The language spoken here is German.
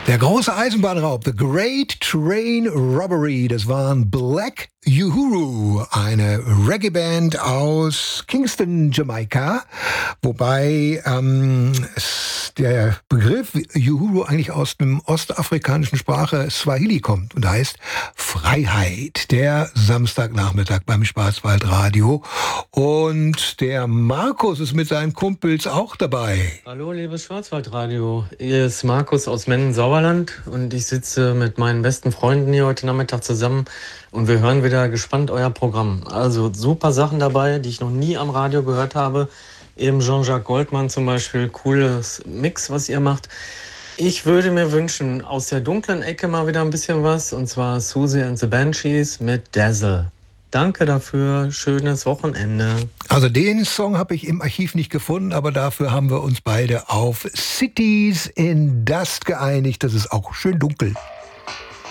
Der große Eisenbahnraub, The Great Train Robbery, das waren Black Uhuru, eine Reggae-Band aus Kingston, Jamaika, wobei der Begriff Uhuru eigentlich aus dem ostafrikanischen Sprache Swahili kommt und heißt Freiheit. Der Samstagnachmittag beim Schwarzwaldradio und der Markus ist mit seinen Kumpels auch dabei. Hallo, liebes Schwarzwaldradio. Hier ist Markus aus Mennen-Sauerland und ich sitze mit meinen besten Freunden hier heute Nachmittag zusammen und wir hören wieder gespannt euer Programm. Also super Sachen dabei, die ich noch nie am Radio gehört habe. Eben Jean-Jacques Goldman zum Beispiel, cooles Mix, was ihr macht. Ich würde mir wünschen, aus der dunklen Ecke mal wieder ein bisschen was, und zwar Susie and the Banshees mit Dazzle. Danke dafür, schönes Wochenende. Also den Song habe ich im Archiv nicht gefunden, aber dafür haben wir uns beide auf Cities in Dust geeinigt. Das ist auch schön dunkel.